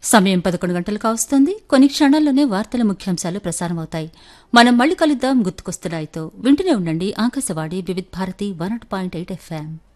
సమయం 11 గంటలు కావస్తోంది. కొన్ని క్షణాల్లోనే వార్తల ముఖ్యాంశాలు ప్రసారమవుతాయి. మనం మళ్ళీ కలుద్దాం గుర్తుకొస్తున్నాయితో. వింటూనే ఉండండి ఆకాశవాణి వివిధ భారతి 101.8 FM.